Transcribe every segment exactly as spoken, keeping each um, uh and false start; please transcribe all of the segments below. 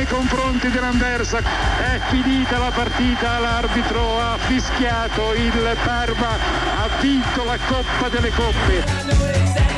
nei confronti dell'Anversa. È finita la partita, l'arbitro ha fischiato, il Parma ha vinto la Coppa delle Coppe.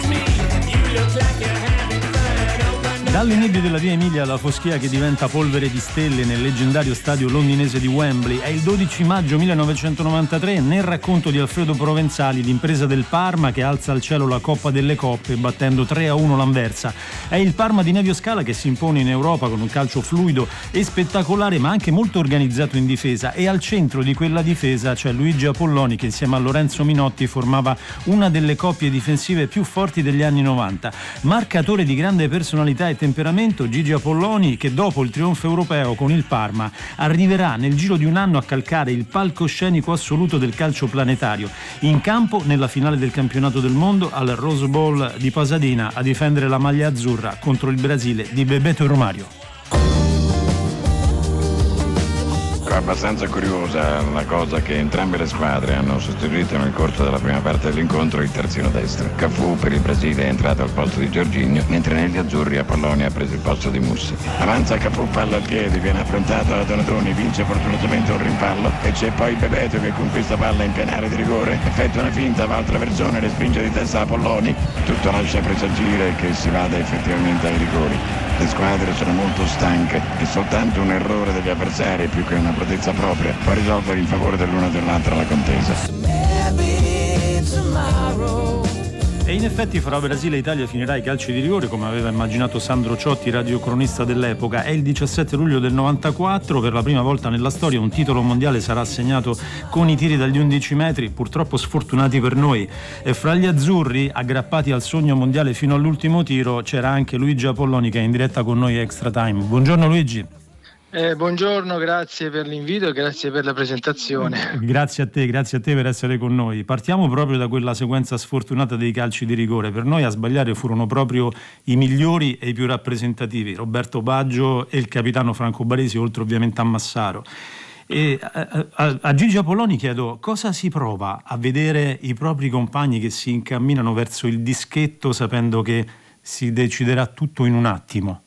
Dalle nebbie della via Emilia alla foschia che diventa polvere di stelle nel leggendario stadio londinese di Wembley, è il dodici maggio millenovecentonovantatré, nel racconto di Alfredo Provenzali, l'impresa del Parma che alza al cielo la Coppa delle Coppe battendo tre a uno l'Anversa. È il Parma di Nevio Scala che si impone in Europa con un calcio fluido e spettacolare, ma anche molto organizzato in difesa, e al centro di quella difesa c'è Luigi Apolloni che insieme a Lorenzo Minotti formava una delle coppie difensive più forti degli anni novanta. Marcatore di grande personalità e temperamento, Gigi Apolloni, che dopo il trionfo europeo con il Parma arriverà nel giro di un anno a calcare il palcoscenico assoluto del calcio planetario, in campo nella finale del campionato del mondo al Rose Bowl di Pasadena a difendere la maglia azzurra contro il Brasile di Bebeto Romario. Era abbastanza curiosa la cosa che entrambe le squadre hanno sostituito nel corso della prima parte dell'incontro il terzino destro. Cafu per il Brasile è entrato al posto di Jorginho, mentre negli azzurri Apolloni ha preso il posto di Mussi. Avanza Cafu, palla al piede, viene affrontato da Donatoni, vince fortunatamente un rimpallo e c'è poi Bebeto che conquista palla in piena area di rigore, effettua una finta, va al traversone, respinge di testa Apolloni, tutto lascia presagire che si vada effettivamente ai rigori. Le squadre sono molto stanche e soltanto un errore degli avversari più che una protezza propria può risolvere in favore dell'una o dell'altra la contesa. E in effetti fra Brasile e Italia finirà ai calci di rigore, come aveva immaginato Sandro Ciotti, radiocronista dell'epoca. È il diciassette luglio del novantaquattro, per la prima volta nella storia un titolo mondiale sarà assegnato con i tiri dagli undici metri, purtroppo sfortunati per noi. E fra gli azzurri, aggrappati al sogno mondiale fino all'ultimo tiro, c'era anche Luigi Apolloni che è in diretta con noi a Extra Time. Buongiorno Luigi. Eh, buongiorno, grazie per l'invito e grazie per la presentazione. Grazie a te, grazie a te per essere con noi. Partiamo proprio da quella sequenza sfortunata dei calci di rigore. Per noi a sbagliare furono proprio i migliori e i più rappresentativi, Roberto Baggio e il capitano Franco Baresi, oltre ovviamente a Massaro. E a, a, a Gigi Apolloni chiedo cosa si prova a vedere i propri compagni che si incamminano verso il dischetto sapendo che si deciderà tutto in un attimo.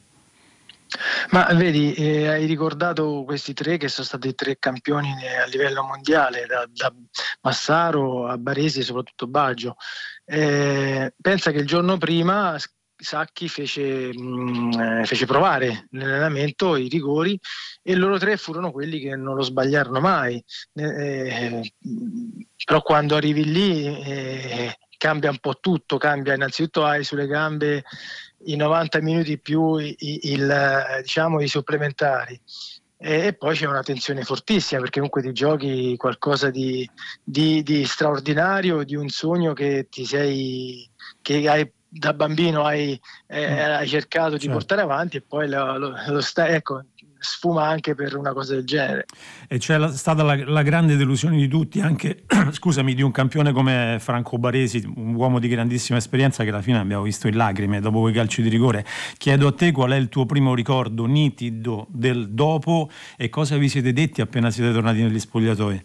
Ma vedi, eh, hai ricordato questi tre che sono stati tre campioni a livello mondiale, da, da Massaro a Baresi e soprattutto Baggio. Eh, pensa che il giorno prima Sacchi fece, mh, fece provare nell'allenamento i rigori e loro tre furono quelli che non lo sbagliarono mai. Eh, però quando arrivi lì eh, cambia un po' tutto, cambia innanzitutto hai sulle gambe i novanta minuti più i, il, diciamo, i supplementari e, e poi c'è una tensione fortissima perché comunque ti giochi qualcosa di, di, di straordinario, di un sogno che ti sei che hai da bambino hai, eh, hai cercato di certo. portare avanti e poi lo, lo, lo stai, ecco, sfuma anche per una cosa del genere. E c'è la, stata la, la grande delusione di tutti, anche scusami, di un campione come Franco Baresi, un uomo di grandissima esperienza che alla fine abbiamo visto in lacrime dopo quei calci di rigore. Chiedo a te qual è il tuo primo ricordo nitido del dopo e cosa vi siete detti appena siete tornati negli spogliatoi?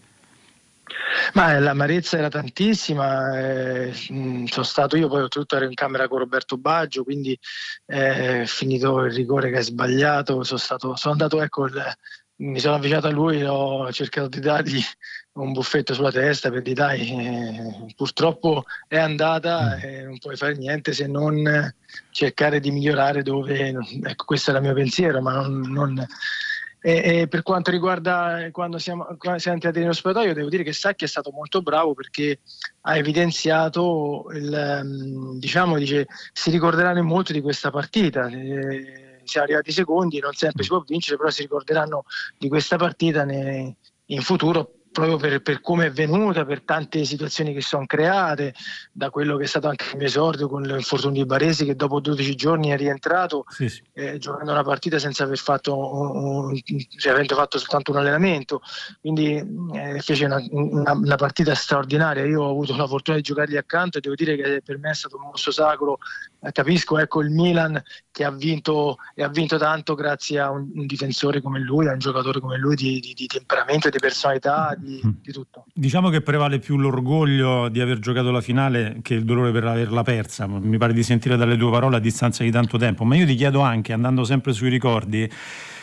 Ma l'amarezza era tantissima, eh, sono stato io, poi oltretutto ero in camera con Roberto Baggio, quindi eh, finito il rigore che hai sbagliato, sono stato, sono andato, ecco, il, mi sono avvicinato a lui, ho cercato di dargli un buffetto sulla testa per dire dai, eh, purtroppo è andata e non puoi fare niente se non cercare di migliorare dove, ecco, questo era il mio pensiero, ma non... non E, e per quanto riguarda quando siamo, quando siamo entrati nello spogliatoio, devo dire che Sacchi è stato molto bravo perché ha evidenziato il, diciamo, dice si ricorderanno molto di questa partita, eh, siamo arrivati secondi, non sempre si può vincere, però si ricorderanno di questa partita ne, in futuro proprio per, per come è venuta, per tante situazioni che sono create, da quello che è stato anche il mio esordio con l'infortunio di Baresi che dopo dodici giorni è rientrato sì, sì. Eh, giocando una partita senza aver fatto un, un, cioè avendo fatto soltanto un allenamento, quindi eh, fece una, una, una partita straordinaria. Io ho avuto la fortuna di giocargli accanto e devo dire che per me è stato un mosso sacro. Eh, capisco, ecco, il Milan che ha vinto e ha vinto tanto grazie a un, un difensore come lui, a un giocatore come lui di, di, di temperamento, di personalità, di, di tutto. Diciamo che prevale più l'orgoglio di aver giocato la finale che il dolore per averla persa, mi pare di sentire dalle tue parole a distanza di tanto tempo, ma io ti chiedo anche, andando sempre sui ricordi,